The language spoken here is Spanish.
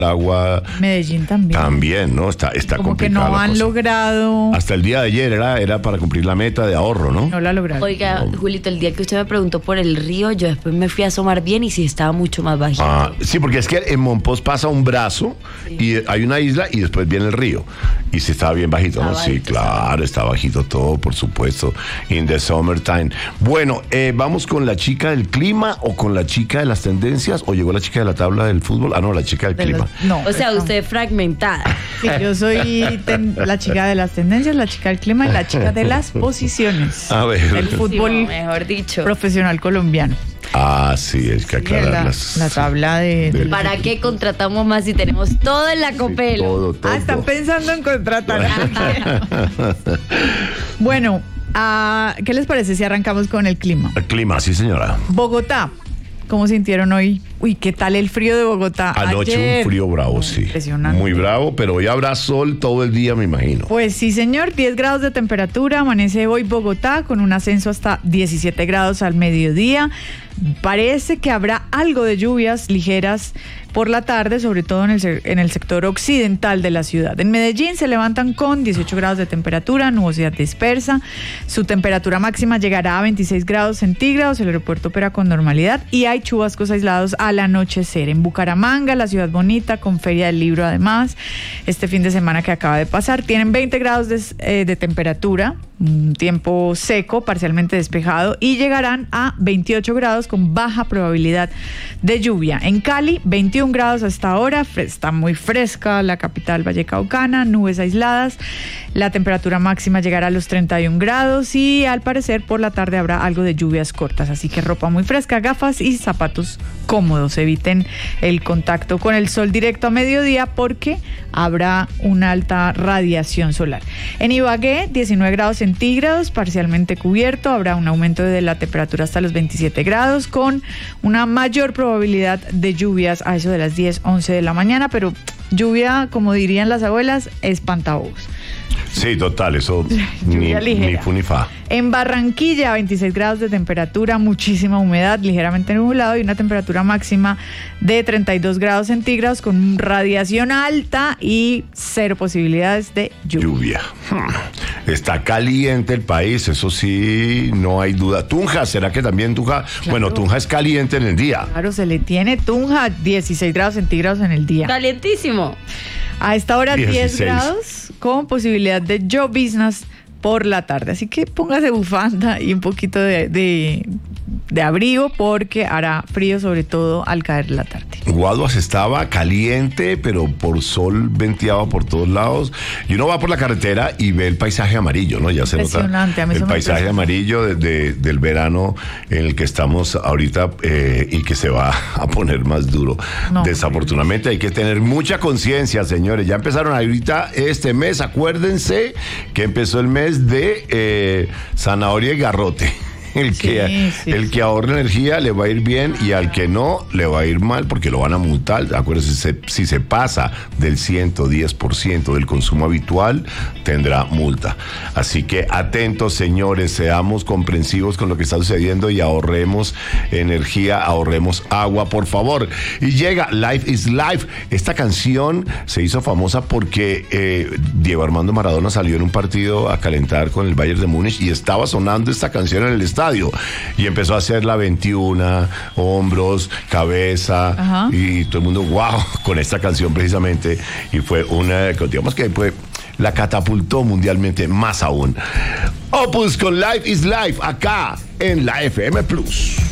agua. Medellín también. También, ¿no? Está como complicada que no la han cosa. logrado. Hasta el día de ayer era para cumplir la meta de ahorro, ¿no? No la lograron. Oiga, Julito, el día que usted me preguntó por el río, yo después me fui a asomar bien y sí estaba mucho más bajito. Sí, porque es que en Monpós pasa un brazo y hay una isla y después viene el río. Y sí estaba bien bajito, ¿no? Sí, claro, está bajito todo, por supuesto. In the summertime. Bueno, ¿vamos con la chica del clima o con la chica de las tendencias? ¿O llegó la chica de la tabla del fútbol? No, la chica del clima. No. O sea, usted es fragmentada. Sí, yo soy la chica de las tendencias, la chica del clima y la chica de las posiciones. A ver. El fútbol mejor dicho. profesional colombiano. Sí, hay que aclarar La tabla de ¿Para qué contratamos más si tenemos todo en la Copel? Todo. están pensando en contratar. Bueno, ¿qué les parece si arrancamos con el clima? El clima, sí, señora. Bogotá, ¿cómo sintieron hoy? Uy, ¿qué tal el frío de Bogotá? Anoche ayer? un frío bravo, sí. Impresionante. Muy bravo, pero hoy habrá sol todo el día, me imagino. Pues sí, señor, 10 grados de temperatura, amanece hoy Bogotá con un ascenso hasta 17 grados al mediodía. Parece que habrá algo de lluvias ligeras por la tarde, sobre todo en el sector occidental de la ciudad. En Medellín se levantan con 18 grados de temperatura, nubosidad dispersa. Su temperatura máxima llegará a 26 grados centígrados. El aeropuerto opera con normalidad y hay chubascos aislados al anochecer. En Bucaramanga, la ciudad bonita, con Feria del Libro además, este fin de semana que acaba de pasar, tienen 20 grados de temperatura, un tiempo seco, parcialmente despejado, y llegarán a 28 grados con baja probabilidad de lluvia. En Cali, 21 grados hasta ahora, está muy fresca la capital vallecaucana, nubes aisladas, la temperatura máxima llegará a los 31 grados y al parecer por la tarde habrá algo de lluvias cortas, así que ropa muy fresca, gafas y zapatos cómodos, eviten el contacto con el sol directo a mediodía porque habrá una alta radiación solar. En Ibagué, 19 grados centígrados, parcialmente cubierto, habrá un aumento de la temperatura hasta los 27 grados con una mayor probabilidad de lluvias a eso de las 10, 11 de la mañana, pero lluvia, como dirían las abuelas, espantabobos. Sí, total, eso Lluvia ligera. ni fu ni fa. En Barranquilla, 26 grados de temperatura, muchísima humedad, ligeramente nublado y una temperatura máxima de 32 grados centígrados con radiación alta y cero posibilidades de lluvia. Está caliente el país, eso sí, no hay duda. Tunja, ¿será que también Tunja? Claro. Bueno, Tunja es caliente en el día. Claro, se le tiene Tunja 16 grados centígrados en el día. Calientísimo. A esta hora 16. 10 grados con posibilidad de lloviznas por la tarde. Así que póngase bufanda y un poquito de abrigo porque hará frío sobre todo al caer la tarde. Guaduas estaba caliente, pero por sol venteado por todos lados. Y uno va por la carretera y ve el paisaje amarillo, ¿no? Ya se nota el paisaje amarillo del verano en el que estamos ahorita y que se va a poner más duro. No, desafortunadamente hay que tener mucha conciencia, señores. Ya empezaron ahorita este mes, acuérdense que empezó el mes de zanahoria y garrote. El que ahorra energía le va a ir bien y al que no le va a ir mal porque lo van a multar. Acuérdense, si se pasa del 110% del consumo habitual, tendrá multa. Así que atentos, señores, seamos comprensivos con lo que está sucediendo y ahorremos energía, ahorremos agua, por favor. Y llega Life is Life. Esta canción se hizo famosa porque Diego Armando Maradona salió en un partido a calentar con el Bayern de Múnich y estaba sonando esta canción en el estadio. Y empezó a hacer la 21, hombros, cabeza. Ajá. Y todo el mundo, wow, con esta canción precisamente. Y fue una, digamos que pues, la catapultó mundialmente más aún. Opus con Life is Life, acá en la FM Plus.